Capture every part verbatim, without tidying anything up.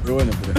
Pero bueno, pero...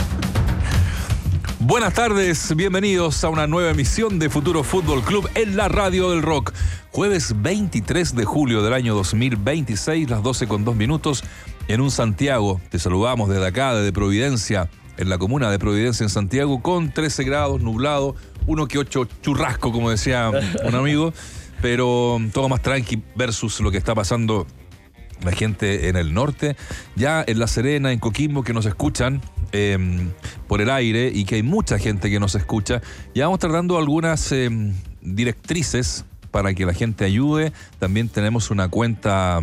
Buenas tardes, bienvenidos a una nueva emisión de Futuro Fútbol Club en la Radio del Rock. Jueves veintitrés de julio del año dos mil veintiséis, las doce con dos minutos, en un Santiago. Te saludamos desde acá, desde Providencia, en la comuna de Providencia en Santiago, con trece grados, nublado, uno que ocho churrasco, como decía un amigo, pero todo más tranqui versus lo que está pasando la gente en el norte, ya en La Serena, en Coquimbo, que nos escuchan eh, por el aire y que hay mucha gente que nos escucha. Ya vamos tratando algunas eh, directrices para que la gente ayude. También tenemos una cuenta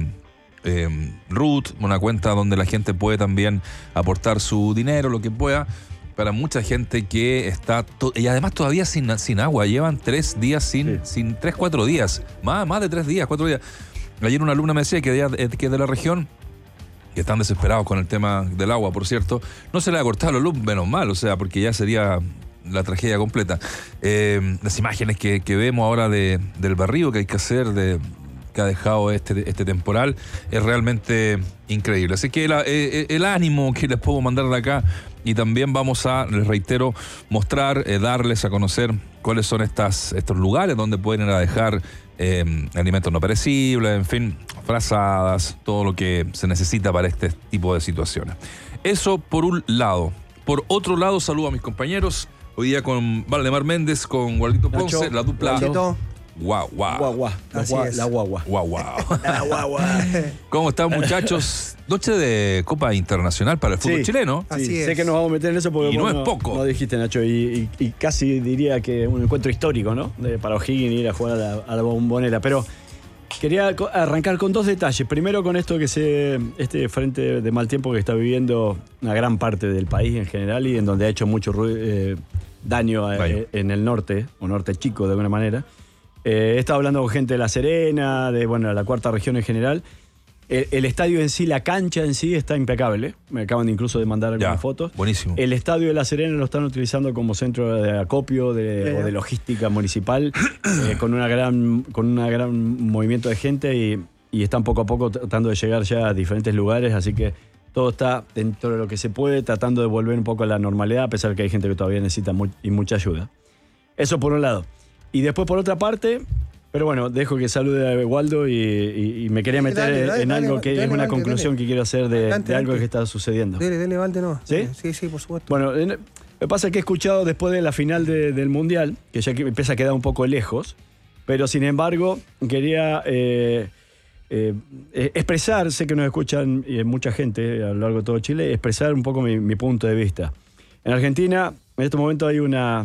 eh, root, una cuenta donde la gente puede también aportar su dinero, lo que pueda, para mucha gente que está, to- y además todavía sin, sin agua. Llevan tres días sin, sí. sin tres, cuatro días, más, más de tres días, cuatro días. Ayer una alumna me decía que de, que de la región, que están desesperados con el tema del agua, por cierto, no se le ha cortado la luz, menos mal, o sea, porque ya sería la tragedia completa. Eh, las imágenes que, que vemos ahora de, del barrido que hay que hacer, de, que ha dejado este, este temporal, es realmente increíble. Así que el, el, el ánimo que les puedo mandar de acá, y también vamos a, les reitero, mostrar, eh, darles a conocer cuáles son estas, estos lugares donde pueden ir a dejar eh, alimentos no perecibles, en fin, frazadas, todo lo que se necesita para este tipo de situaciones. Eso por un lado. Por otro lado, saludo a mis compañeros. Hoy día con Valdemar Méndez, con Guardito Ponce, Nacho, la dupla. Nacho. Guau, guau. Guau, guau. La, Así gua, es. la guagua. Guau, guau. La guagua. ¿Cómo están, muchachos? Noche de Copa Internacional para el fútbol Sí. chileno. Así Sí, es. sé que nos vamos a meter en eso porque Y no vos es poco. No dijiste, Nacho, y, y, y casi diría que un encuentro histórico, ¿no? De, para O'Higgins ir a jugar a la, a la Bombonera. Pero quería co- arrancar con dos detalles. Primero con esto que se este frente de mal tiempo que está viviendo una gran parte del país en general y en donde ha hecho mucho ru- eh, daño, eh, en el norte, o norte chico de alguna manera. Eh, he estado hablando con gente de La Serena, de bueno, la cuarta región en general. El, el estadio en sí, la cancha en sí está impecable. Me acaban de incluso de mandar algunas Ya, fotos. buenísimo. El estadio de La Serena lo están utilizando como centro de acopio de, Bien. o de logística municipal, eh, con una gran, con una gran movimiento de gente y, y están poco a poco tratando de llegar ya a diferentes lugares, así que todo está dentro de lo que se puede, tratando de volver un poco a la normalidad, a pesar de que hay gente que todavía necesita mu- y mucha ayuda. Eso por un lado. Y después por otra parte, pero bueno, dejo que salude a Waldo y, y- y me quería meter Dale, dale, en dale, algo que dale, es una dale, conclusión dale. que quiero hacer de, Adelante, de algo adelante. que está sucediendo. Dele, dele, Valde, no. ¿Sí? Sí, sí, por supuesto. Bueno, en- lo que pasa es que he escuchado después de la final de- del Mundial, que ya que empieza a quedar un poco lejos, pero sin embargo quería eh, eh, eh, expresar, sé que nos escuchan eh, mucha gente a lo largo de todo Chile, expresar un poco mi, mi punto de vista. En Argentina, en este momento hay una,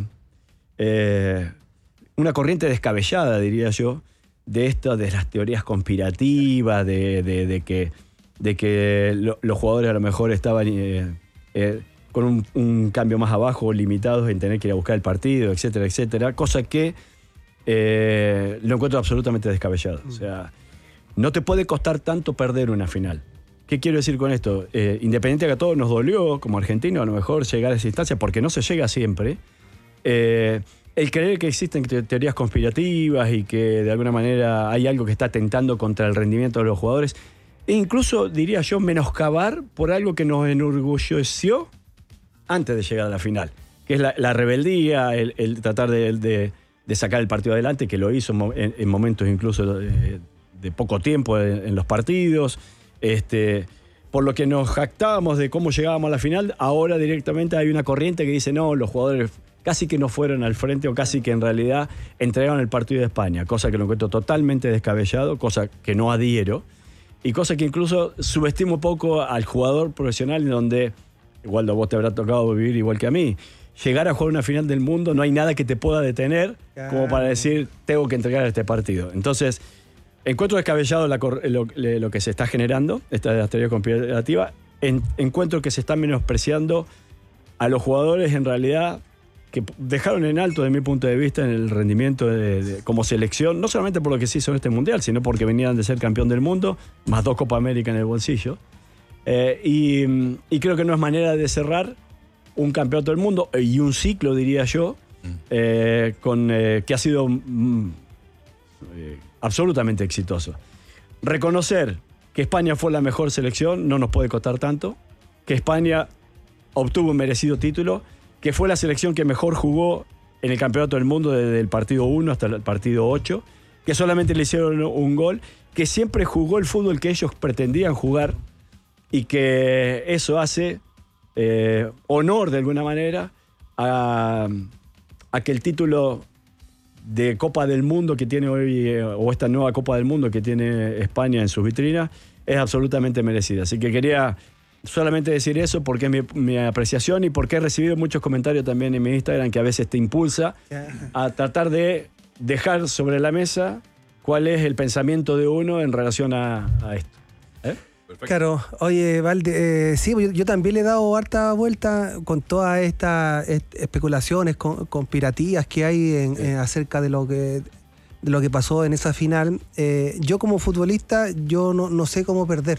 eh, una corriente descabellada, diría yo, de esto, de las teorías conspirativas, de, de- de que, de que lo- los jugadores a lo mejor estaban eh, eh, con un, un cambio más abajo, limitados en tener que ir a buscar el partido, etcétera, etcétera, cosa que eh, lo encuentro absolutamente descabellado. O sea, no te puede costar tanto perder una final. ¿Qué quiero decir con esto? Eh, independiente de que a todos nos dolió, como argentino, a lo mejor llegar a esa instancia, porque no se llega siempre, eh, el creer que existen te- teorías conspirativas y que de alguna manera hay algo que está atentando contra el rendimiento de los jugadores, e incluso, diría yo, menoscabar por algo que nos enorgulleció antes de llegar a la final, que es la, la rebeldía, el, el tratar de, de- de sacar el partido adelante, que lo hizo en, mo- en- en momentos incluso de, de poco tiempo en, en los partidos. Este, por lo que nos jactábamos de cómo llegábamos a la final, ahora directamente hay una corriente que dice no, los jugadores casi que no fueron al frente o casi que en realidad entregaron el partido de España, cosa que lo encuentro totalmente descabellado, cosa que no adhiero y cosa que incluso subestimo un poco al jugador profesional, en donde, igual a vos te habrá tocado vivir igual que a mí, llegar a jugar una final del mundo, no hay nada que te pueda detener como para decir tengo que entregar este partido. Entonces, encuentro descabellado la cor- lo, lo que se está generando, esta teoría conspirativa. En, encuentro que se está menospreciando a los jugadores en realidad que dejaron en alto, desde mi punto de vista, en el rendimiento de, de- como selección, no solamente por lo que se hizo en este Mundial, sino porque venían de ser campeón del mundo, más dos Copa América en el bolsillo. Eh, y, y creo que no es manera de cerrar un campeonato del mundo y un ciclo, diría yo, eh, con, eh, que ha sido mm, eh, absolutamente exitoso. Reconocer que España fue la mejor selección no nos puede costar tanto, que España obtuvo un merecido título, que fue la selección que mejor jugó en el Campeonato del Mundo desde el partido uno hasta el partido ocho, que solamente le hicieron un gol, que siempre jugó el fútbol que ellos pretendían jugar y que eso hace eh, honor de alguna manera a, a que el título de Copa del Mundo que tiene hoy, eh, o esta nueva Copa del Mundo que tiene España en sus vitrinas, es absolutamente merecida. Así que quería solamente decir eso porque es mi, mi apreciación y porque he recibido muchos comentarios también en mi Instagram que a veces te impulsa a tratar de dejar sobre la mesa cuál es el pensamiento de uno en relación a, a esto. ¿Eh? Perfecto. Claro, oye, Valde, eh, sí, yo, yo también le he dado harta vuelta con todas estas est- especulaciones con, conspirativas que hay en, sí. en, acerca de lo que de lo que pasó en esa final. Eh, yo como futbolista, yo no, no sé cómo perder.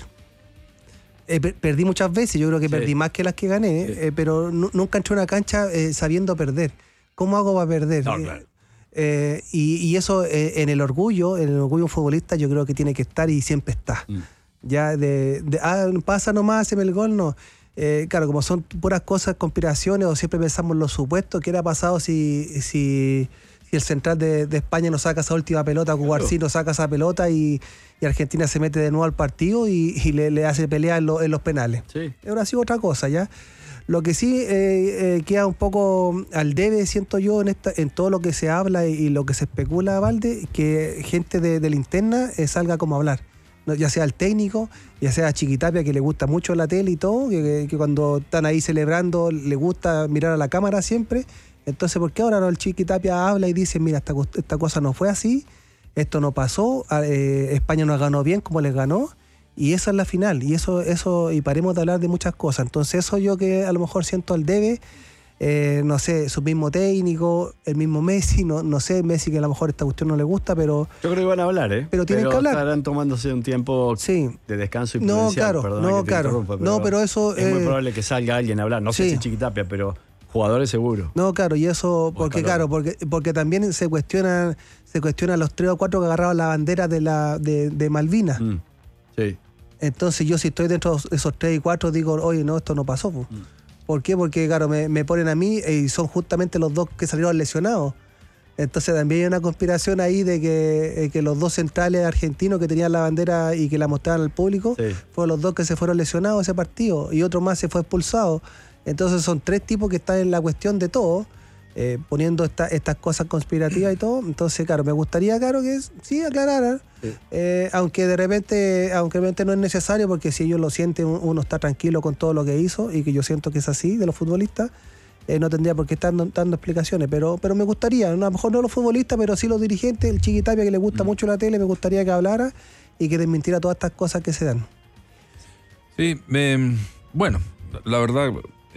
Eh, per- perdí muchas veces, yo creo que sí. perdí más que las que gané, sí. eh, pero n- nunca entré a una cancha eh, sabiendo perder. ¿Cómo hago para perder? No, claro. eh, y, y eso eh, en el orgullo, en el orgullo futbolista, yo creo que tiene que estar y siempre está. Mm. Ya de, de ah, pasa nomás, haceme el gol, no. Eh, claro, como son puras cosas, conspiraciones, o siempre pensamos en los supuestos, ¿qué hubiera pasado si, si, si el central de, de España no saca esa última pelota, Cubarsí no saca esa pelota y, y Argentina se mete de nuevo al partido y, y le, le hace pelea en, lo, en los penales? Sí. Ahora sí otra cosa, ¿ya? Lo que sí eh, eh, queda un poco al debe, siento yo, en esta, en todo lo que se habla y, y lo que se especula, Valde, que gente de, de la interna eh, salga como a hablar. Ya sea el técnico, ya sea Chiquitapia, que le gusta mucho la tele y todo, que, que cuando están ahí celebrando le gusta mirar a la cámara siempre. Entonces, ¿por qué ahora no el Chiquitapia habla y dice, mira, esta, esta cosa no fue así, esto no pasó, eh, España nos ganó bien como les ganó, y esa es la final, y eso, eso, y paremos de hablar de muchas cosas. Entonces, eso yo que a lo mejor siento al debe, eh, no sé, su mismo técnico, el mismo Messi, no, no sé, Messi que a lo mejor esta cuestión no le gusta, pero... Yo creo que van a hablar, ¿eh? Pero tienen pero que hablar. Estarán tomándose un tiempo sí. de descanso y no, claro, Perdona no, que te claro. interrumpa, pero no, pero eso... Es eh, muy probable que salga alguien a hablar, no sé sí. si Chiquitapia, pero jugadores seguro. No, claro, y eso, porque claro, porque, porque también se cuestionan, se cuestionan los tres o cuatro que agarraron la bandera de la de, de Malvinas. Mm. Sí. Entonces yo si estoy dentro de esos tres y cuatro digo, oye, no, esto no pasó. Pues. Mm. ¿Por qué? Porque, claro, me, me ponen a mí y son justamente los dos que salieron lesionados. Entonces también hay una conspiración ahí de que, eh, que los dos centrales argentinos que tenían la bandera y que la mostraban al público, sí. fueron los dos que se fueron lesionados ese partido y otro más se fue expulsado. Entonces son tres tipos que están en la cuestión de todo, eh, poniendo esta, estas cosas conspirativas y todo. Entonces, claro, me gustaría, claro, que sí aclararan, sí. Eh, aunque de repente aunque de repente no es necesario, porque si ellos lo sienten, uno está tranquilo con todo lo que hizo, y que yo siento que es así de los futbolistas, eh, no tendría por qué estar dando, dando explicaciones, pero, pero me gustaría, a lo mejor no los futbolistas, pero sí los dirigentes, el Chiquitapia que le gusta mm. mucho la tele, me gustaría que hablara y que desmintiera todas estas cosas que se dan. Sí, eh, bueno, la verdad...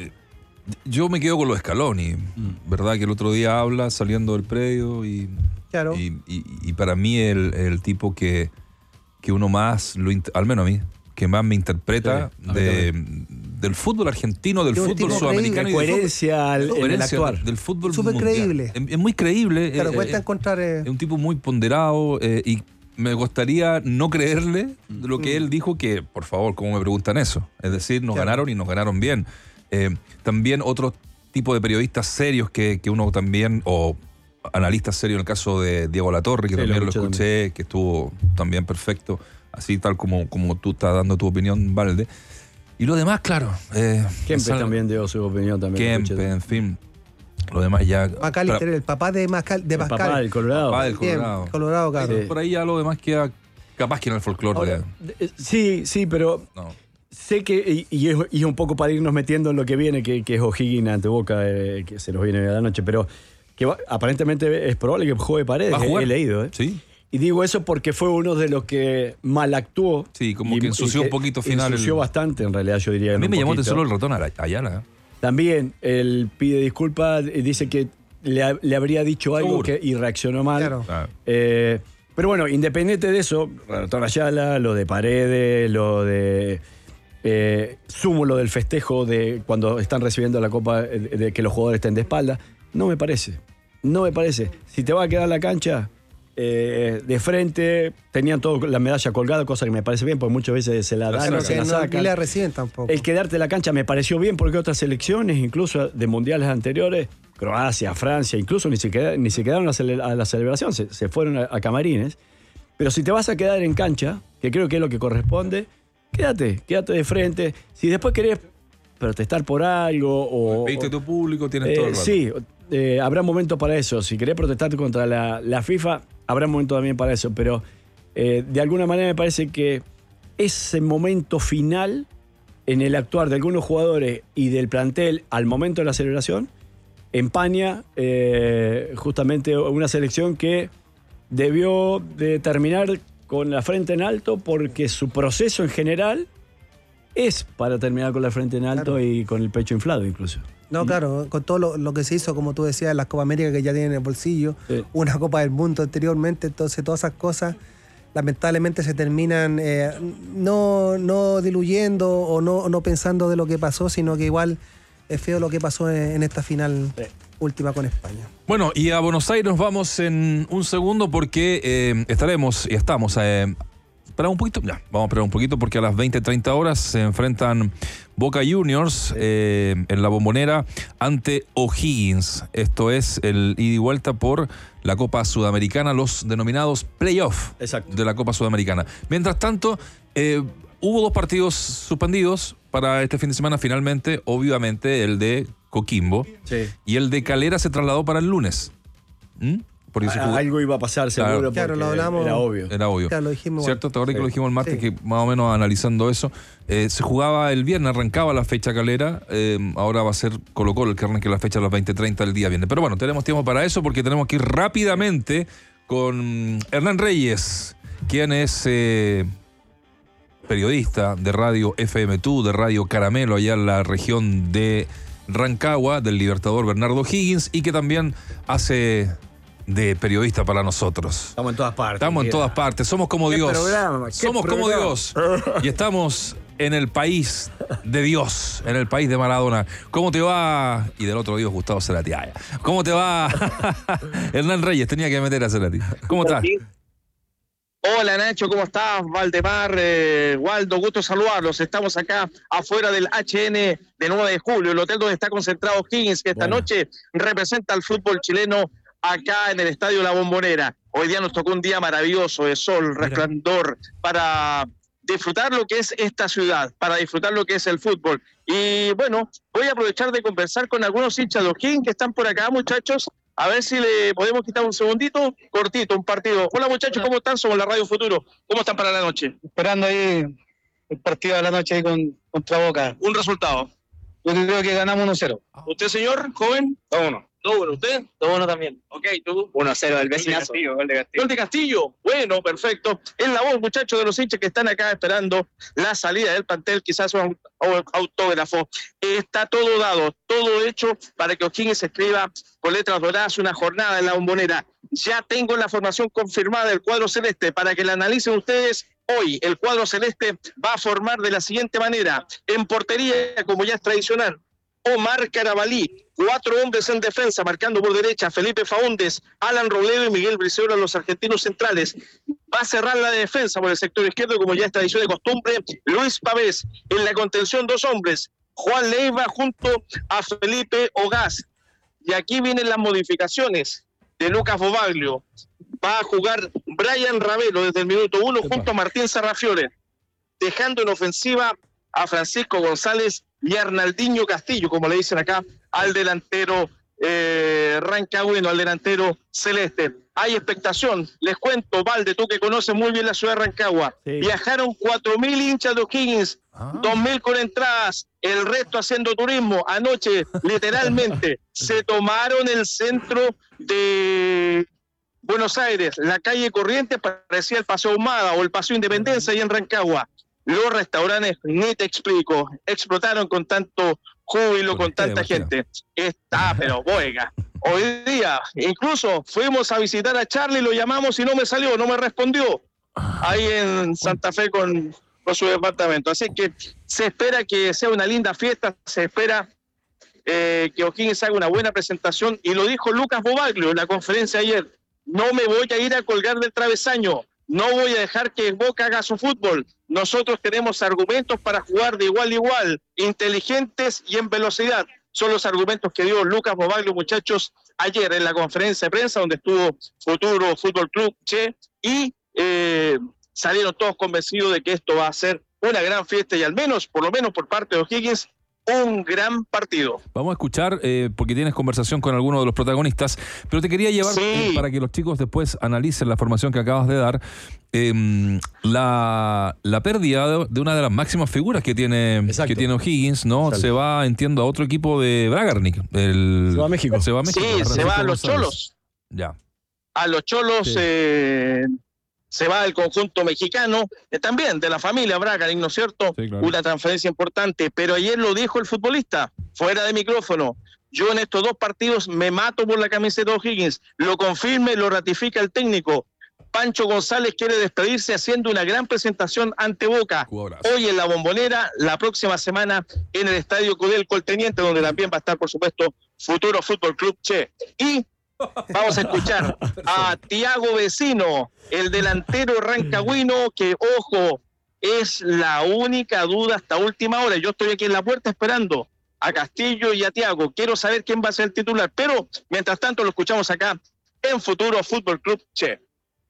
Yo me quedo con los Scaloni, mm. ¿verdad? Que el otro día habla saliendo del predio y, claro. y, y, y para mí el, el tipo que, que uno más, lo, al menos a mí, que más me interpreta sí, de, del fútbol argentino, del fútbol sudamericano. De coherencia al, en el actuar. Del, del fútbol súper mundial. creíble. Es, es muy creíble. Claro, eh, cuesta eh, encontrar... Eh... Es un tipo muy ponderado eh, y me gustaría no creerle lo que mm. él dijo, que, por favor, ¿cómo me preguntan eso? Es decir, nos claro. ganaron y nos ganaron bien. Eh, también otro tipo de periodistas serios que, que uno también, o analistas serios, en el caso de Diego Latorre, que sí, también lo, lo escuché, también. Que estuvo también perfecto, así tal como, como tú estás dando tu opinión, Valde. Y lo demás, claro. Eh, Kempe sal... también dio su opinión. también. Kempe, en fin. Lo demás ya... Macalister, para... el papá de, Macal, de el Pascal. Papá del Colorado. Papá del Colorado. Bien, Colorado, claro. Sí. Por ahí ya lo demás queda capaz que en el folclore. Ahora, de... Sí, sí, pero... No. Sé que, y, y, es, y es un poco para irnos metiendo en lo que viene, que, que es O'Higgins ante Boca, eh, que se nos viene a la noche, pero que va, aparentemente es probable que juegue Paredes, he, he leído. ¿eh? Sí. Y digo eso porque fue uno de los que mal actuó. Sí, como y, que ensució que un poquito final. Ensució el... bastante, en realidad, yo diría. A mí me llamó poquito. solo el ratón Ayala. ¿eh? También, él pide disculpas, dice que le, le habría dicho algo que, y reaccionó mal. Claro. Ah. Eh, pero bueno, independiente de eso, ratón Ayala, lo de Paredes, lo de... Eh, sumo lo del festejo de cuando están recibiendo la copa, de, de que los jugadores estén de espalda, no me parece, no me parece. Si te va a quedar la cancha, eh, de frente, tenían toda la medalla colgada, cosa que me parece bien, porque muchas veces se la dan, no, no se la no, sacan. ni la reciben tampoco. El quedarte en la cancha me pareció bien porque otras selecciones, incluso de mundiales anteriores, Croacia, Francia, incluso ni se, queda, ni se quedaron a, cele, a la celebración, se, se fueron a, a camarines. Pero si te vas a quedar en cancha, que creo que es lo que corresponde, quédate, quédate de frente. Si después querés protestar por algo o... Viste tu público, tienes eh, todo el rato. Sí, eh, habrá momentos para eso. Si querés protestar contra la, la FIFA, habrá momentos también para eso. Pero eh, de alguna manera me parece que ese momento final en el actuar de algunos jugadores y del plantel al momento de la celebración empaña eh, justamente una selección que debió de terminar con la frente en alto porque su proceso en general es para terminar con la frente en alto, claro, y con el pecho inflado incluso. No, claro, con todo lo, lo que se hizo, como tú decías, las Copa América que ya tienen en el bolsillo, sí, una Copa del Mundo anteriormente, entonces todas esas cosas lamentablemente se terminan eh, no, no diluyendo o no, no pensando de lo que pasó, sino que igual es feo lo que pasó en, en esta final, sí, última con España. Bueno, y a Buenos Aires nos vamos en un segundo porque eh, estaremos y estamos... Eh, Espera un poquito, ya, vamos a esperar un poquito porque a las veinte treinta horas se enfrentan Boca Juniors eh, en la Bombonera ante O'Higgins. Esto es el ida y vuelta por la Copa Sudamericana, los denominados playoff de la Copa Sudamericana. Mientras tanto, eh, hubo dos partidos suspendidos para este fin de semana finalmente, obviamente el de Coquimbo, sí, y el de Calera se trasladó para el lunes. ¿Mm? Porque se jugó... Algo iba a pasar seguro, claro, claro, lo hablamos, era obvio. Era obvio. Claro, lo dijimos. ¿Cierto? ¿Te acuerdas, sí, que lo dijimos el martes? Sí. Que más o menos analizando eso. Eh, se jugaba el viernes, arrancaba la fecha Calera. Eh, ahora va a ser Colo-Colo el que arranque la fecha a las veinte treinta el día viernes. Pero bueno, tenemos tiempo para eso porque tenemos que ir rápidamente con Hernán Reyes, quien es eh, periodista de Radio F M dos, de Radio Caramelo, allá en la región de Rancagua, del Libertador Bernardo Higgins, y que también hace... de periodista para nosotros. Estamos en todas partes. Estamos en todas partes. Somos como Dios. Programa, Somos programa? como Dios. Y estamos en el país de Dios, en el país de Maradona. ¿Cómo te va? Y del otro Dios, Gustavo Cerati. ¿Cómo te va? Hernán Reyes, tenía que meter a Cerati. ¿Cómo estás? Hola Nacho, ¿cómo estás? Valdemar, eh, Waldo, gusto saludarlos. Estamos acá afuera del H N de nueve de julio, el hotel donde está concentrado Higgins, que esta bueno. noche representa al fútbol chileno acá en el Estadio La Bombonera. Hoy día nos tocó un día maravilloso de sol, resplandor, para disfrutar lo que es esta ciudad, para disfrutar lo que es el fútbol. Y bueno, voy a aprovechar de conversar con algunos hinchas de O'Higgins que están por acá, muchachos. A ver si le podemos quitar un segundito, cortito, un partido. Hola muchachos, ¿cómo están? Somos la Radio Futuro. ¿Cómo están para la noche? Esperando ahí el partido de la noche ahí con, contra Boca. ¿Un resultado? Yo creo que ganamos uno cero. ¿Usted, señor, joven? dos uno. dos uno, ¿usted? dos uno también. Ok, ¿tú? uno cero, el vecinazo. Gol de Castillo. Gol de Castillo. Bueno, perfecto. Es la voz, muchachos, de los hinchas que están acá esperando la salida del plantel, quizás un autógrafo. Está todo dado, todo hecho para que O'Higgins escriba con letras doradas una jornada en la Bombonera. Ya tengo la formación confirmada del cuadro celeste para que la analicen ustedes. Hoy el cuadro celeste va a formar de la siguiente manera. En portería, como ya es tradicional, Omar Carabalí, cuatro hombres en defensa, marcando por derecha Felipe Faúndez, Alan Robledo y Miguel Briceola, los argentinos centrales. Va a cerrar la defensa por el sector izquierdo, como ya es tradición de costumbre, Luis Pavés. En la contención, dos hombres, Juan Leiva junto a Felipe Ogaz. Y aquí vienen las modificaciones de Lucas Bobaglio. Va a jugar Brian Ravelo desde el minuto uno junto a Martín Sarrafiore, dejando en ofensiva a Francisco González y Arnaldinho Castillo, como le dicen acá, al delantero eh, rancagüino, al delantero celeste. Hay expectación, les cuento, Valde, tú que conoces muy bien la ciudad de Rancagua, sí. Viajaron cuatro mil hinchas de O'Higgins, ah. dos mil con entradas, el resto haciendo turismo. Anoche, literalmente, se tomaron el centro de Buenos Aires, la calle Corrientes, parecía el Paseo Ahumada o el Paseo Independencia ahí en Rancagua. Los restaurantes, ni te explico, explotaron con tanto júbilo, con tanta gente. Está, pero boiga. Hoy día, incluso fuimos a visitar a Charlie, lo llamamos y no me salió, no me respondió. Ahí en Santa Fe con, con su departamento. Así que se espera que sea una linda fiesta, se espera eh, que O'Higgins haga una buena presentación. Y lo dijo Lucas Bobaglio en la conferencia ayer. no me voy a ir a colgar del travesaño, no voy a dejar que Boca haga su fútbol. Nosotros tenemos argumentos para jugar de igual a igual, inteligentes y en velocidad. Son los argumentos que dio Lucas Bobaglio, muchachos, ayer en la conferencia de prensa donde estuvo Futuro Fútbol Club Che, y eh, salieron todos convencidos de que esto va a ser una gran fiesta y al menos, por lo menos por parte de O'Higgins, un gran partido. Vamos a escuchar, eh, porque tienes conversación con algunos de los protagonistas, pero te quería llevar, sí. eh, para que los chicos después analicen la formación que acabas de dar, eh, la, la pérdida de, de una de las máximas figuras que tiene, que tiene O'Higgins, ¿no? Exacto. Se va, entiendo, a otro equipo de Bragarnik. El, se va a México. Se va a México. Sí, se va a los González. Cholos. Ya. A los Cholos, sí. eh, se va el conjunto mexicano, eh, también de la familia Bragarnik, ¿no es cierto? Sí, claro. Una transferencia importante, pero ayer lo dijo el futbolista, fuera de micrófono. Yo en estos dos partidos me mato por la camiseta de O'Higgins. Lo confirme, lo ratifica el técnico. Pancho González quiere despedirse haciendo una gran presentación ante Boca. Jugadorazo. Hoy en la Bombonera, la próxima semana en el Estadio Codelco El Teniente, donde también va a estar, por supuesto, Futuro Fútbol Club Che. Y vamos a escuchar a Tiago Vecino, el delantero rancagüino, que, ojo, es la única duda hasta última hora. Yo estoy aquí en la puerta esperando a Castillo y a Tiago. Quiero saber quién va a ser el titular, pero mientras tanto lo escuchamos acá en Futuro Fútbol Club Che.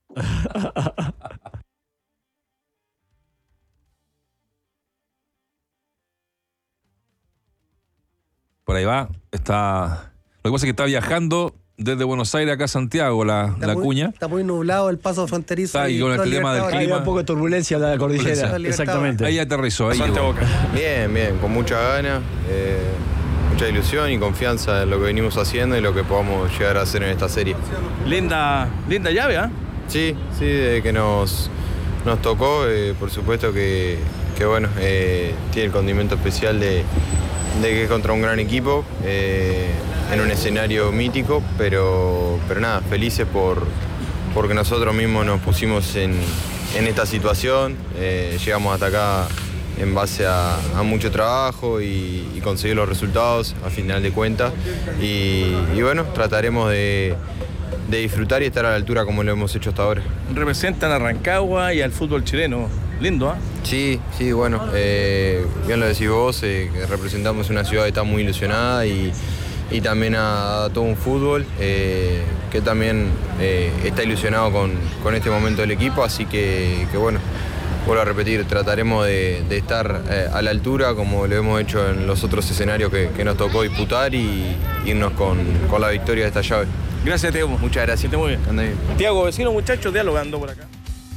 Por ahí va, está. Lo que pasa es que está viajando desde Buenos Aires acá a Santiago, la, la muy, cuña. Está muy nublado el paso fronterizo. Está ahí con el tema del clima. Hay un poco de turbulencia en la cordillera. Exactamente. Ahí aterrizó. Ahí Boca. Bien, bien, con mucha gana, eh, mucha ilusión y confianza en lo que venimos haciendo y lo que podamos llegar a hacer en esta serie. Linda, linda llave, ¿ah? ¿eh? Sí, sí, desde que nos, nos tocó, eh, por supuesto que, que bueno, eh, tiene el condimento especial de, de que es contra un gran equipo, eh, en un escenario mítico, pero, pero nada, felices por porque nosotros mismos nos pusimos en, en esta situación, eh, llegamos hasta acá en base a, a mucho trabajo y, y conseguir los resultados a final de cuentas, y, y bueno, trataremos de de disfrutar y estar a la altura como lo hemos hecho hasta ahora. Representan a Rancagua y al fútbol chileno, lindo, ¿ah? ¿eh? Sí, sí, bueno, eh, bien lo decís vos, eh, que representamos una ciudad que está muy ilusionada y, y también a, a todo un fútbol eh, que también eh, está ilusionado con, con este momento del equipo, así que, que bueno, vuelvo a repetir, trataremos de, de estar eh, a la altura como lo hemos hecho en los otros escenarios que, que nos tocó disputar y irnos con, con la victoria de esta llave. Gracias, Tiago. Muchas gracias. Muy bien. bien. Tiago, Vecino, muchachos, dialogando por acá.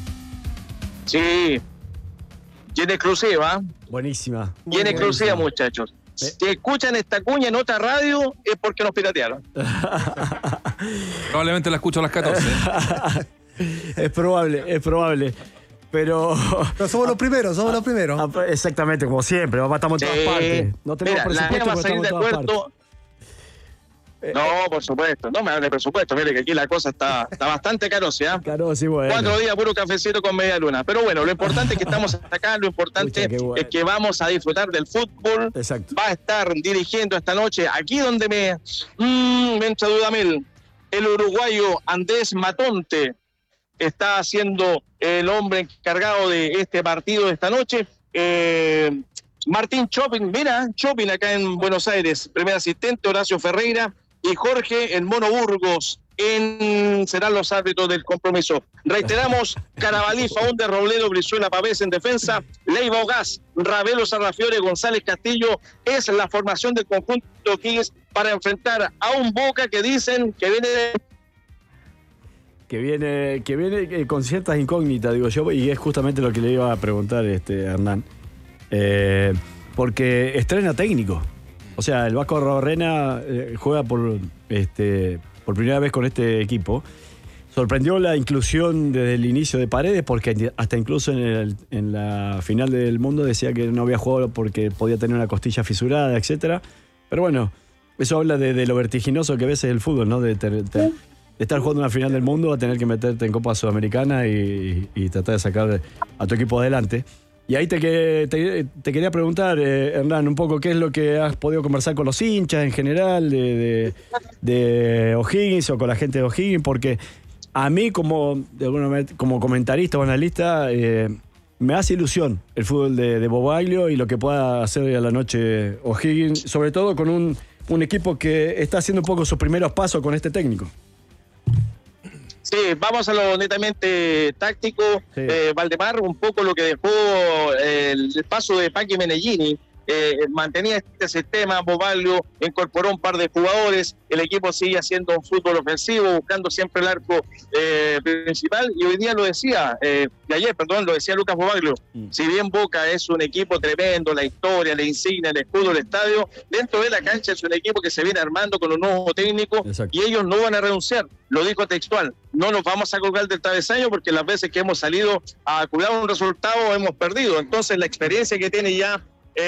Sí. Y en exclusiva. Buenísima. Y en exclusiva, muchachos. Si escuchan esta cuña en otra radio es porque nos piratearon. Probablemente la escucho a las catorce. Es probable, es probable. Pero... Pero somos los primeros, somos los primeros. Exactamente, como siempre. Estamos en Sí. todas partes. No tenemos Mira, la presupuesto, va a pero salir estamos de en todas acuerdo. partes. No, por supuesto. No me hable de presupuesto. Mire que aquí la cosa está, está bastante caro, ¿sí? Claro, sí, bueno. Cuatro días puro cafecito con media luna. Pero bueno, lo importante es que estamos acá, lo importante Pucha, bueno. es que vamos a disfrutar del fútbol. Exacto. Va a estar dirigiendo esta noche, aquí donde me, mmm, me entra Dudamel, el uruguayo Andrés Matonte está siendo el hombre encargado de este partido de esta noche. Eh, Martín Chopin, mira, Chopin acá en Buenos Aires, primer asistente, Horacio Ferreira y Jorge el Mono Burgos en, serán los árbitros del compromiso. Reiteramos, Carabalí, Faúndez, Robledo, Brizuela, Pavés en defensa, Leiva Ogaz, Ravelo, Sarrafiore, González Castillo, es la formación del conjunto O'Higgins para enfrentar a un Boca que dicen que viene de... Que viene, que viene con ciertas incógnitas, digo yo, y es justamente lo que le iba a preguntar este, a Hernán. Eh, porque estrena técnico. O sea, el Vasco Arrobarrena eh, juega por, este, por primera vez con este equipo. Sorprendió la inclusión desde el inicio de Paredes, porque hasta incluso en, el, en la final del mundo decía que no había jugado porque podía tener una costilla fisurada, etcétera. Pero bueno, eso habla de, de lo vertiginoso que a veces es el fútbol, ¿no? De, de, de estar jugando una final del mundo a tener que meterte en Copa Sudamericana y, y tratar de sacar a tu equipo adelante. Y ahí te, te, te quería preguntar, eh, Hernán, un poco qué es lo que has podido conversar con los hinchas en general de, de, de O'Higgins o con la gente de O'Higgins, porque a mí como, de alguna manera, como comentarista o analista, eh, me hace ilusión el fútbol de, de Bobaglio y lo que pueda hacer a la noche O'Higgins, sobre todo con un, un equipo que está haciendo un poco sus primeros pasos con este técnico. Sí, vamos a lo netamente táctico. Sí. Eh, Valdemar, un poco lo que dejó eh, el paso de Paqui Menellini. Eh, mantenía este sistema, Bobaglio incorporó un par de jugadores, el equipo sigue haciendo un fútbol ofensivo, buscando siempre el arco eh, principal, y hoy día lo decía, eh, de ayer, perdón, lo decía Lucas Bobaglio, mm. si bien Boca es un equipo tremendo, la historia, la insignia, el escudo, el estadio, dentro de la cancha es un equipo que se viene armando con un nuevo técnico. Exacto. Y ellos no van a renunciar, lo dijo textual, no nos vamos a colgar del travesaño porque las veces que hemos salido a cuidar un resultado hemos perdido, entonces la experiencia que tiene ya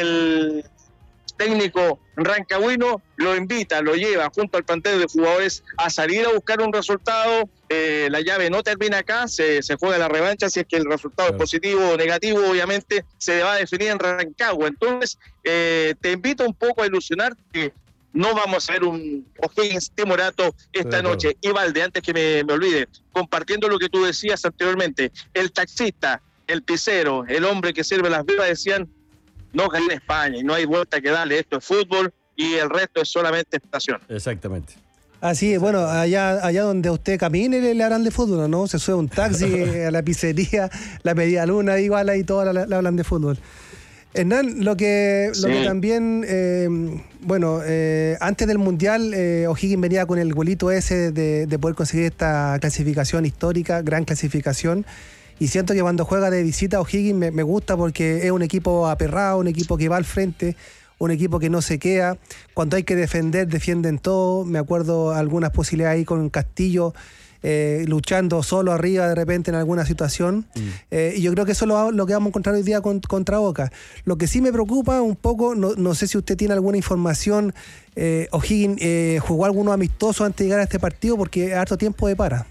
el técnico rancagüino lo invita, lo lleva junto al plantel de jugadores a salir a buscar un resultado. Eh, la llave no termina acá, se, se juega la revancha. Si es que el resultado claro. es positivo o negativo, obviamente se va a definir en Rancagua. Entonces eh, te invito un poco a ilusionar que no vamos a ver un O'Higgins timorato esta noche. Y Valde, antes que me, me olvide, compartiendo lo que tú decías anteriormente, el taxista, el pisero, el hombre que sirve las vivas decían: no gané en España y no hay vuelta que darle, esto es fútbol y el resto es solamente estación. Exactamente. Así es, bueno, allá allá donde usted camine le, le harán de fútbol, ¿no? Se sube un taxi a la pizzería, la media luna, igual ahí todas le hablan de fútbol. Hernán, lo que, sí. lo que también, eh, bueno, eh, antes del Mundial, eh, O'Higgins venía con el golito ese de, de poder conseguir esta clasificación histórica, gran clasificación. Y siento que cuando juega de visita O'Higgins me, me gusta porque es un equipo aperrado, un equipo que va al frente, un equipo que no se queda. Cuando hay que defender, defienden todo. Me acuerdo algunas posibilidades ahí con Castillo eh, luchando solo arriba de repente en alguna situación. Mm. Eh, y yo creo que eso es lo, lo que vamos a encontrar hoy día con, contra Boca. Lo que sí me preocupa un poco, no, no sé si usted tiene alguna información, eh, O'Higgins eh, jugó algunos amistosos antes de llegar a este partido porque es harto tiempo de para.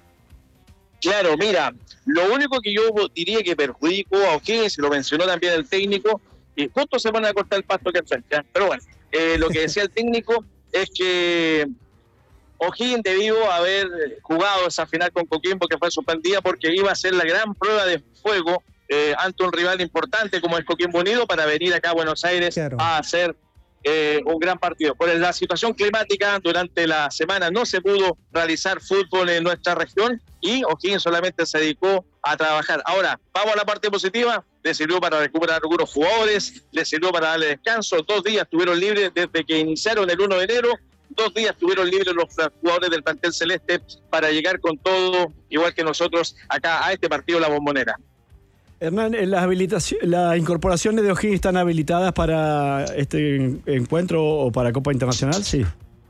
Claro, mira, lo único que yo diría que perjudicó a O'Higgins, lo mencionó también el técnico, y justo se van a cortar el pasto que al frente, ¿eh? Pero bueno, eh, lo que decía el técnico es que O'Higgins debió haber jugado esa final con Coquimbo, que fue suspendida porque iba a ser la gran prueba de fuego eh, ante un rival importante como es Coquimbo Unido para venir acá a Buenos Aires claro. a hacer Eh, un gran partido. Por la situación climática, durante la semana no se pudo realizar fútbol en nuestra región y O'Higgins solamente se dedicó a trabajar. Ahora, vamos a la parte positiva. Le sirvió para recuperar algunos jugadores, le sirvió para darle descanso. Dos días estuvieron libres desde que iniciaron el primero de enero. Dos días estuvieron libres los jugadores del plantel celeste para llegar con todo, igual que nosotros, acá a este partido La Bombonera. Hernán, las habilitaciones, las incorporaciones de O'Higgins están habilitadas para este encuentro o para Copa Internacional, sí.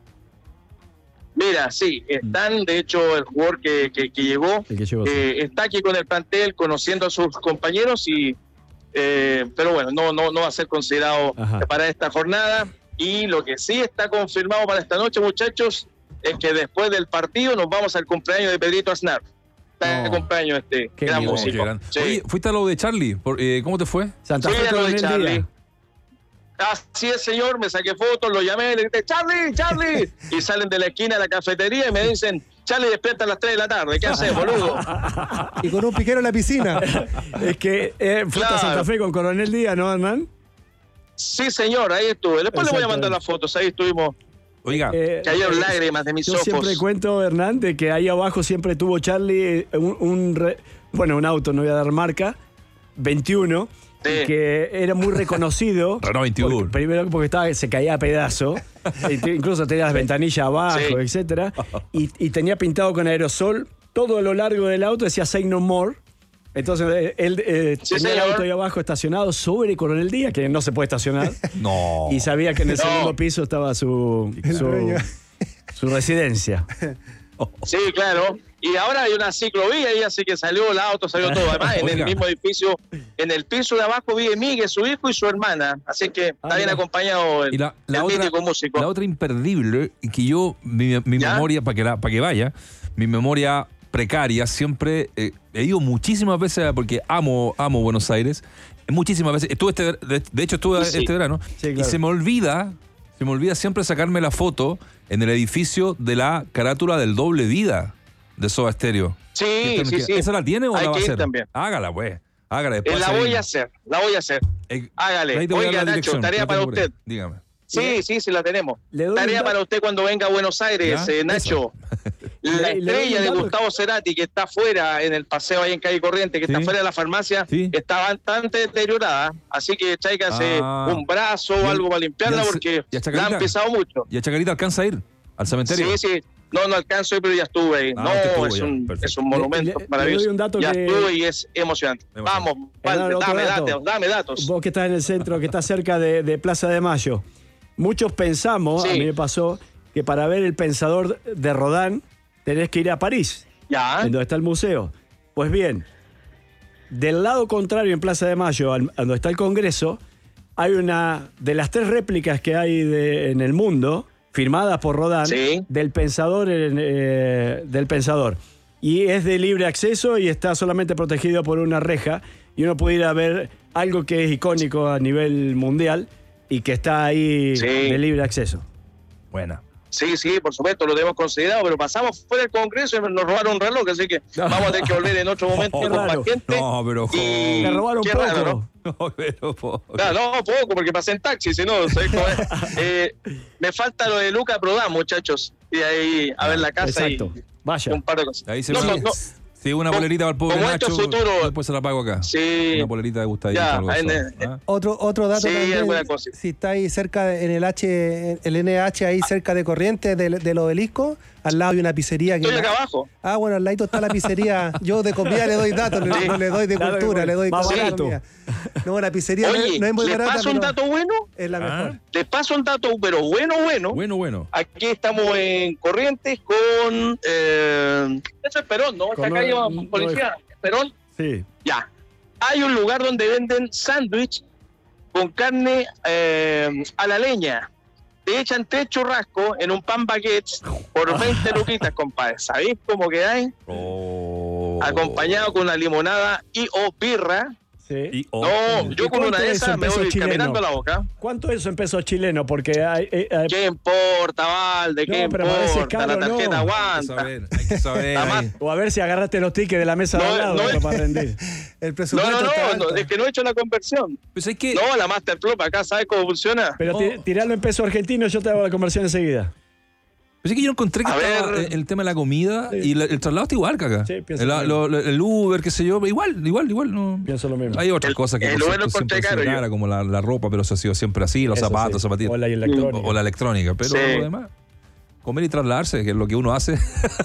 Mira, sí, están, de hecho, el jugador que, que, que llegó, que llegó eh, sí. está aquí con el plantel, conociendo a sus compañeros, y eh, pero bueno, no, no, no va a ser considerado Ajá. para esta jornada. Y lo que sí está confirmado para esta noche, muchachos, es que después del partido nos vamos al cumpleaños de Pedrito Aznar. Está de cumpleaños este qué gran bien, músico. Gran. Sí. Oye, ¿fuiste a lo de Charlie? Por, eh, ¿Cómo te fue? Santa Fe lo de Charlie. Así es, señor, me saqué fotos, lo llamé, le grité, ¡Charlie, Charlie! Y salen de la esquina de la cafetería y me dicen, Charlie despierta a las tres de la tarde, ¿qué haces, boludo? Y con un piquero en la piscina. Es que eh, fuiste claro. a Santa Fe con Coronel Díaz, ¿no, Hernán? Sí, señor, ahí estuve. Después le voy a mandar las fotos, ahí estuvimos. Oiga, eh, cayeron lágrimas de mis yo ojos. Yo siempre cuento, Hernán, de que ahí abajo siempre tuvo Charlie un, un re, bueno, un auto, no voy a dar marca, veintiuno, sí. que era muy reconocido. Renault veintiuno. Porque, primero porque estaba, se caía a pedazo, incluso tenía las ventanillas abajo, sí. etcétera, y, y tenía pintado con aerosol todo a lo largo del auto, decía Say No More. Entonces él eh, sí, tenía señor. el auto ahí abajo estacionado sobre Coronel Díaz, que no se puede estacionar. No. Y sabía que en el no. segundo piso estaba su, su, su residencia. Sí, claro. Y ahora hay una ciclovía ahí, así que salió el auto, salió todo. Además, en el mismo edificio, en el piso de abajo vive Miguel, su hijo y su hermana. Así que está ah, bien acompañado el, y la, la el otra, mítico músico. La otra imperdible, que yo, mi, mi memoria, para que, la, para que vaya, mi memoria precaria, siempre eh, he ido muchísimas veces porque amo amo Buenos Aires, muchísimas veces, estuve este, de, de hecho estuve sí. este verano sí, claro. y se me olvida se me olvida siempre sacarme la foto en el edificio de la carátula del Doble Vida, de Soda Stereo. Sí, ¿Qué- sí, qué- sí. ¿Esa la tiene o Hay la va a que ir hacer? también. Hágala, pues. Hágala Eh, después. la ahí. voy a hacer, la voy a hacer. Eh, Hágale. ahí te voy a dar Oiga, la Nacho, dirección, tarea la para tengo por ahí. usted. Dígame. Sí, sí, sí la tenemos. Le doy un Tarea dato- para usted cuando venga a Buenos Aires, ¿Ya? eh, Nacho. La Le- le doy estrella un de dato. Gustavo Cerati, que está afuera en el paseo ahí en Calle Corriente, que Sí. está fuera de la farmacia, Sí. está bastante deteriorada. Así que tráigase Ah. un brazo ¿Y o el- algo para limpiarla y el- porque y a la Chacarita? han pisado mucho. ¿Y a Chacarita alcanza a ir al cementerio? Sí, sí. No, no alcanzo, pero ya estuve ahí. Ah, no, usted estuvo es, ya, un, perfecto. es un monumento Le- le- le maravilloso. doy un dato ya que- estuve y es emocionante. Emocionante. Vamos, Valde, Hernán, otro dame, dato. datos, dame datos. Vos que estás en el centro, que estás cerca de, de Plaza de Mayo. Muchos pensamos, Sí. a mí me pasó, que para ver el pensador de Rodin tenés que ir a París, Ya. en donde está el museo. Pues bien, del lado contrario, en Plaza de Mayo, al- donde está el Congreso, hay una de las tres réplicas que hay de- en el mundo, firmadas por Rodin, Sí. del pensador, en, eh, del pensador. Y es de libre acceso y está solamente protegido por una reja. Y uno puede ir a ver algo que es icónico a nivel mundial y que está ahí Sí. de libre acceso. Buena. Sí, sí, por supuesto, lo tenemos considerado, pero pasamos fuera del Congreso y nos robaron un reloj, así que vamos a tener que volver en otro momento Qué con raro. más gente. No, pero y... Te robaron qué poco. raro, ¿no? No, pero poco. Claro, no, poco, porque pasé en taxi, si no, ¿sabes cómo es? Eh, me falta lo de Luca Prodan, muchachos, y ahí a ver la casa Exacto. y Vaya. un par de cosas. Ahí se No, va. no, no. Sí, una Como- polerita para el pobre como Nacho. esto es futuro. Después se la pago acá. Sí. Una polerita de gustadito. Ya, algo en- suave, en- ¿ah? Otro, otro dato Sí, también, alguna cosa. si está ahí cerca, de- en el H, el N H, ahí cerca de Corrientes, del, del obelisco, al lado hay una pizzería que... Estoy acá abajo. Ah, bueno, al ladito está la pizzería. Yo de comida le doy datos, le, Sí. no le doy de Claro, cultura, le doy más cosas de barato. comida. No, la pizzería no es- Oye, no es muy ¿les barata, paso un pero dato bueno? es la Ah. mejor. Les paso un dato, pero bueno, bueno. Bueno, bueno. Aquí estamos en Corrientes con... Eh, eso es Perón, ¿no? Esta Con calle lo- va policía. Perón, Sí. ya. Hay un lugar donde venden sándwich con carne eh, a la leña. Te echan tres churrascos en un pan baguette por veinte luquitas, compadre. ¿Sabéis cómo quedáis? Oh. Acompañado con una limonada y o birra. Sí. Y, oh, No, ¿Y yo con cuánto una de es eso esas en me pesos voy chilenos? caminando a la boca. ¿Cuánto es eso en pesos chilenos? Porque hay, eh, hay- ¿Qué importa, Valde? ¿Qué No, pero parece importa? caro, La tarjeta no. hay que aguanta. saber, hay que saber. Además, ahí. o a ver si agarraste los tickets de la mesa de No, al lado no es- para rendir. El No, presupuesto no, está no, alto. no, es que no he hecho la conversión. Pues hay que. No, la Masterplop acá, ¿sabes cómo funciona? Pero No. ti- tirarlo en pesos argentinos, yo te hago la conversión enseguida. Pues es que yo encontré que A estaba ver. el tema de la comida Sí. y la- el traslado está igual que acá. Sí, pienso el, lo mismo. lo- el Uber, qué sé yo, igual, igual, igual. No. Pienso lo mismo. Hay otras El- cosas que el por Uber cierto, lo encontré siempre han sido caro yo. caras, como la, la ropa, pero eso ha sido siempre así, los Eso zapatos, sí. zapatillas. O la O, electrónica. o la electrónica, pero Sí. lo demás. Comer y trasladarse, que es lo que uno hace.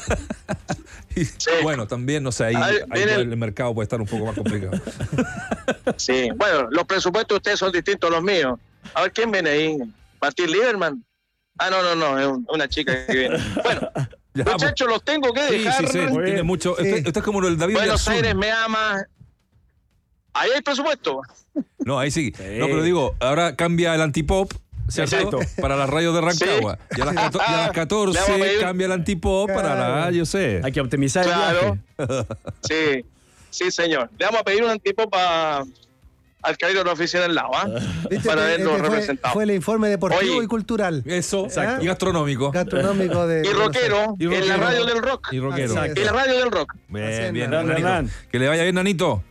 Y, Bueno, también, no sé, ahí, Ahí ahí viene el... el- mercado puede estar un poco más complicado. Sí, bueno, los presupuestos de ustedes son distintos a los míos. A ver, ¿quién viene ahí? ¿Martín Lieberman? Ah, no, no, no, es un- una chica que viene. Bueno, Ya, muchachos, los tengo que sí, dejar. sí, sí, Muy tiene bien. mucho. Sí. Esto, esto es como el David Buenos Oyarzún. Aires me ama. Ahí hay presupuesto. No, ahí sí. No, pero digo, ahora cambia el antipop, ¿cierto? Exacto. Para las radios de Rancagua. Y, a las cato- y a las Le catorce vamos a pedir- cambia el antipop para la, yo sé. Hay que optimizar el Claro. viaje. Sí, sí, señor. Le vamos a pedir un antipo para al caballero de la oficina al lado, ¿ah? ¿Viste? Para Este vernos fue, representados. fue el informe deportivo Oye. y cultural. Eso, Exacto. y gastronómico. Gastronómico de. Y rockero, Y en la rockero. radio del rock. Y rockero. Así es. En la radio del rock. Bien, Haciendo. bien, Grande, Nanito. Hernán. Que le vaya bien, Nanito.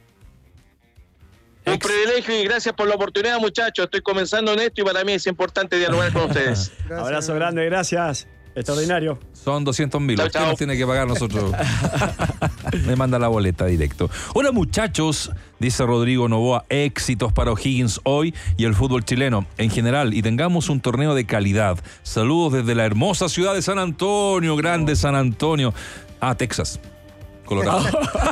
Un Ex- privilegio y gracias por la oportunidad, muchachos. Estoy comenzando en esto y para mí es importante dialogar con ustedes. Gracias. Abrazo grande, gracias. Extraordinario. Son doscientos mil. Chao, Usted chao. nos tiene que pagar nosotros. Me manda la boleta directo. Hola muchachos, dice Rodrigo Novoa. Éxitos para O'Higgins hoy y el fútbol chileno en general. Y tengamos un torneo de calidad. Saludos desde la hermosa ciudad de San Antonio. Grande San Antonio. Ah, Texas. Colorado.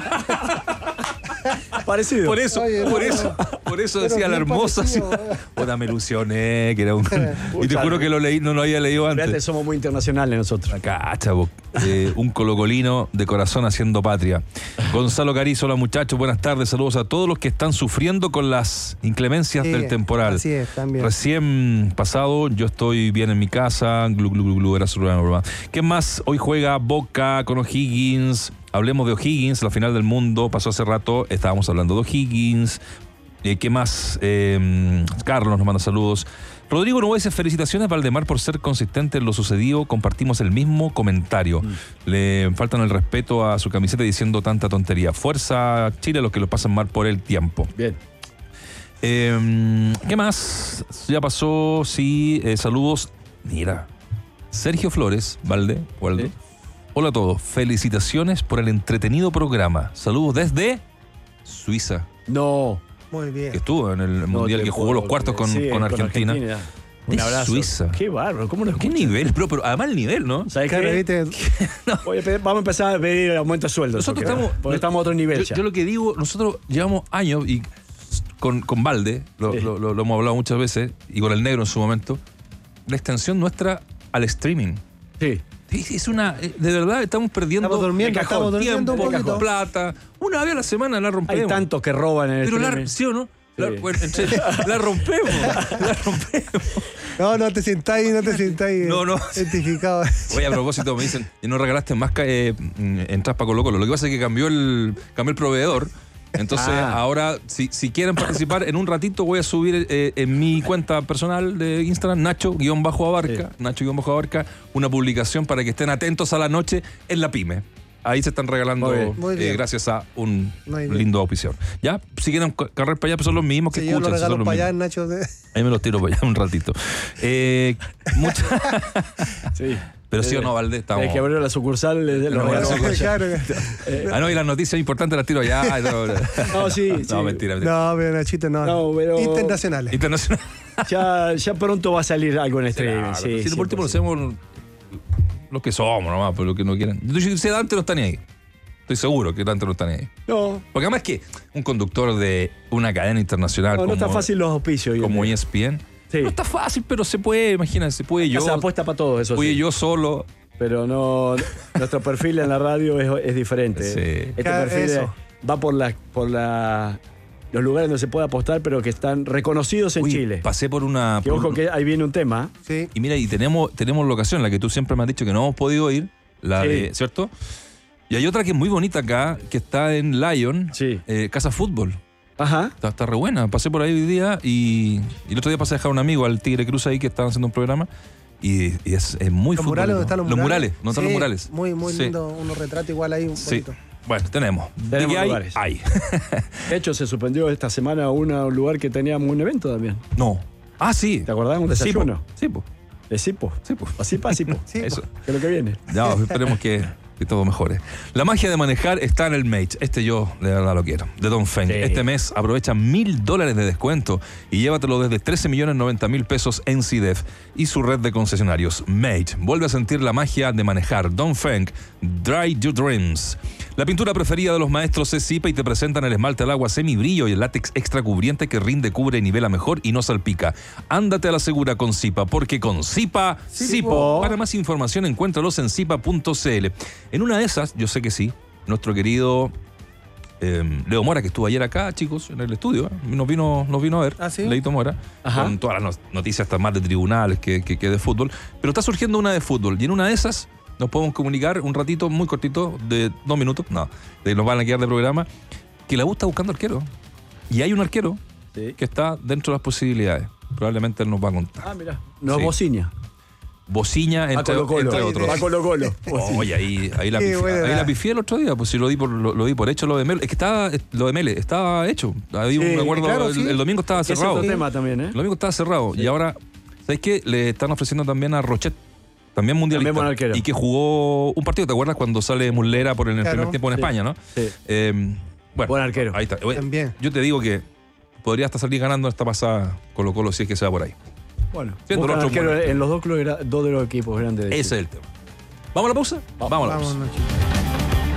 Parecido. Por eso, Oye, no, por no. eso, por eso Pero decía la bien hermosa parecido, ciudad. Puta, me ilusioné, que era un. Y te Pucha. juro que lo leí, no lo había leído Fíjate, antes. somos muy internacionales nosotros. Acá, chavo. Eh, un colocolino de corazón haciendo patria. Gonzalo Carizo, hola muchachos, buenas tardes, saludos a todos los que están sufriendo con las inclemencias Sí, del temporal. Así es, también. Recién pasado, yo estoy bien en mi casa. Glu, glu, glu, glu, era su programa. ¿Qué más? Hoy juega Boca con O'Higgins. Hablemos de O'Higgins, la final del mundo. Pasó hace rato, estábamos hablando de O'Higgins. Eh, ¿Qué más? Eh, Carlos nos manda saludos. Rodrigo Novoa dice: felicitaciones Valdemar por ser consistente en lo sucedido. Compartimos el mismo comentario. Mm. Le faltan el respeto a su camiseta diciendo tanta tontería. Fuerza Chile a los que lo pasan mal por el tiempo. Bien. Eh, ¿Qué más? Ya pasó, sí. Eh, saludos. Mira. Sergio Flores, Valde, Waldo. ¿Sí? Hola a todos. Felicitaciones por el entretenido programa. Saludos desde Suiza. No. Muy bien. Que estuvo en el no mundial, que jugó los cuartos con, sí, con Argentina. Con Argentina. Un abrazo. Suiza. Qué bárbaro, ¿cómo lo ¿Qué nivel? Pero, pero además el nivel, ¿no? ¿Sabes Claro, qué? ¿viste? No. Oye, vamos a empezar a pedir aumento de sueldo. Nosotros porque, estamos, porque estamos a otro nivel yo, ya. Yo lo que digo, nosotros llevamos años y con, con Valde, lo, sí. lo, lo, lo hemos hablado muchas veces, y con el negro en su momento, la extensión nuestra al streaming. Sí. Es una, de verdad, estamos perdiendo estamos durmiendo, cajón, estamos durmiendo tiempo, un poquito. plata. Una vez a la semana la rompemos. Hay tantos que roban en el Pero streaming. la, ¿sí o no? Sí. La, bueno, entre, la rompemos, la rompemos. No, no te sintáis, no te sintáis No, no. identificado. Oye, a propósito, me dicen, y no regalaste más eh, entradas para Colo Colo. Lo que pasa es que cambió el, cambió el proveedor. Entonces, Ah. ahora, si, si quieren participar, en un ratito voy a subir eh, en mi cuenta personal de Instagram, Nacho-Abarca, Sí. Nacho-Abarca, una publicación para que estén atentos a la noche en la pyme. Ahí se están regalando Muy bien. Muy eh, bien. gracias a un Muy bien. lindo auspicio. Ya, si quieren cargar para allá, pues son los mismos que Si yo escuchan. lo son regalo los para allá, mismos. Nacho. De... Ahí me los tiro para allá un ratito. Eh, mucha... Sí. Pero sí o no, Valdés, estamos... Hay que abrir la sucursal de los No, regalos. no, Claro. Ah, no, y las noticias importantes las tiro allá. No, no. No, sí, sí. No, mentira, mentira. No, pero Nachito, no. No, pero- Internacionales. Internacional. Ya, ya pronto va a salir algo en streaming. Claro, sí, si sí, por último lo sí. hacemos los que somos nomás, por lo que no quieran. Yo sé Dante no está ni ahí. Estoy seguro que Dante no está ni ahí. No, Porque además que un conductor de una cadena internacional no, no como, está fácil los auspicios. hoy en como día. E S P N, Sí. no está fácil, pero se puede, imagínate, se puede yo. Se apuesta para todo eso. Puede sí. yo solo. Pero no, nuestro perfil en la radio es, es diferente. Sí. Este Cada- perfil eso. es- va por la, por la, los lugares donde se puede apostar, pero que están reconocidos en Uy, Chile. pasé por una. Que por ojo un- que ahí viene un tema. Sí. Y mira, y tenemos, tenemos locación, la que tú siempre me has dicho que no hemos podido ir, la Sí. de, ¿cierto? Y hay otra que es muy bonita acá, que está en Lyon, Sí. eh, Casa Fútbol. Ajá. Está, está re buena. Pasé por ahí hoy día y, y el otro día pasé a dejar a un amigo, al Tigre Cruz ahí, que estaban haciendo un programa. Y, y es, es muy Los murales, ¿dónde futbolero. están los Los murales? murales, ¿no están Sí, los murales? Muy, muy Sí. lindo. Unos retratos igual ahí, un Sí. poquito. Bueno, tenemos. ¿De Tenemos qué hay? lugares. Hay. De hecho, se suspendió esta semana una- un lugar que teníamos un evento también. No. Ah, sí. ¿Te acordás? Un desayuno. Sí, pues. De Sipo. Sí, pues. Así pa' Sipo. Sí, Eso. Que es lo que viene. No, esperemos que, que todo mejore. La magia de manejar está en el Mage. Este yo de verdad lo quiero. De Don Feng. Sí. Este mes aprovecha mil dólares de descuento y llévatelo desde trece millones noventa mil pesos en C D E F y su red de concesionarios. Mage. Vuelve a sentir la magia de manejar. Don Feng. Dry Your Dreams. La pintura preferida de los maestros es Zipa y te presentan el esmalte al agua semibrillo y el látex extra cubriente que rinde, cubre y nivela mejor y no salpica. Ándate a la segura con Zipa, porque con Zipa, Zipo. Para más información encuéntralos en zipa punto c l. En una de esas, yo sé que sí, nuestro querido eh, Leo Mora, que estuvo ayer acá, chicos, en el estudio, ¿eh? nos, vino, nos vino a ver, ¿Ah, sí? Leito Mora, Ajá. con todas las no- noticias hasta más de tribunales que, que, que de fútbol, pero está surgiendo una de fútbol y en una de esas nos podemos comunicar un ratito muy cortito, de dos minutos, no, de, nos van a quedar de programa, que la U está buscando arquero. Y hay un arquero Sí. que está dentro de las posibilidades. Probablemente él nos va a contar. Ah, mira. No Sí. bociña. Bociña, Va entre, Colo Colo. entre otros. Va Colo Colo. Oye, ahí, ahí la Qué pifié, buena. ahí la pifié el otro día, pues si lo di por, lo, lo di por hecho lo de Mele. Es que estaba, lo de Mele, estaba hecho. Ahí Sí, me acuerdo, claro, el, sí. el domingo estaba Ese es cerrado. otro tema también, ¿eh? El domingo estaba cerrado. Y ahora, ¿sabes qué? Le están ofreciendo también a Rochet, también mundialista. También buen arquero. Y que jugó un partido, ¿te acuerdas? Cuando sale Muslera por el Claro. primer tiempo en Sí. España, ¿no? Sí. Eh, bueno, Buen arquero. ahí está. Oye, También. yo te digo que podría hasta salir ganando esta pasada Colo Colo si es que se va por ahí. Bueno, Siendo buscan el otro arquero buen arquero. en los dos clubes, dos de los equipos grandes de Ese es el tema. ¿Vamos a la pausa? Vamos, a la pausa. Vamos, Nachito.